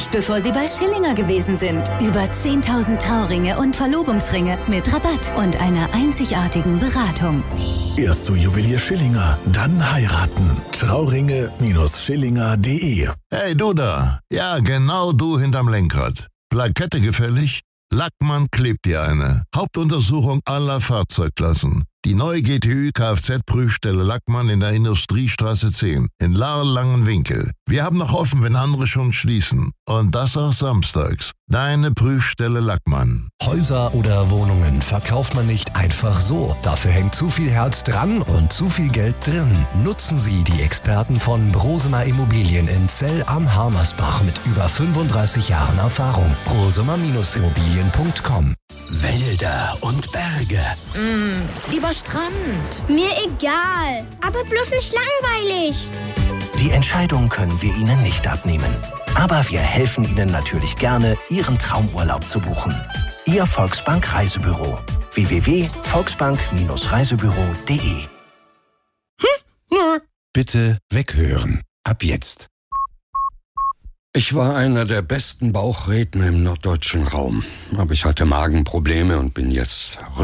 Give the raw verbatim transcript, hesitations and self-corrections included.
nicht, bevor Sie bei Schillinger gewesen sind. Über zehntausend Trauringe und Verlobungsringe mit Rabatt und einer einzigartigen Beratung. Erst zu Juwelier Schillinger, dann heiraten. Trauringe Schillinger punkt de. Hey, du da. Ja, genau du hinterm Lenkrad. Plakette gefällig? Lackmann klebt dir eine. Hauptuntersuchung aller Fahrzeugklassen. Die neue G T Ü Kfz-Prüfstelle Lackmann in der Industriestraße zehn in Lahr-Langenwinkel. Wir haben noch offen, wenn andere schon schließen. Und das auch samstags. Deine Prüfstelle Lackmann. Häuser oder Wohnungen verkauft man nicht einfach so. Dafür hängt zu viel Herz dran und zu viel Geld drin. Nutzen Sie die Experten von Brosemer Immobilien in Zell am Harmersbach mit über fünfunddreißig Jahren Erfahrung. brosemer Immobilien punkt com. Wälder und Berge. Mm, lieber Strand. Mir egal, aber bloß nicht langweilig. Die Entscheidung können wir Ihnen nicht abnehmen. Aber wir helfen Ihnen natürlich gerne, Ihren Traumurlaub zu buchen. Ihr Volksbank Reisebüro. w w w punkt volksbank reisebüro punkt de. Hm? Nö. Bitte weghören. Ab jetzt. Ich war einer der besten Bauchredner im norddeutschen Raum. Aber ich hatte Magenprobleme und bin jetzt verrückt.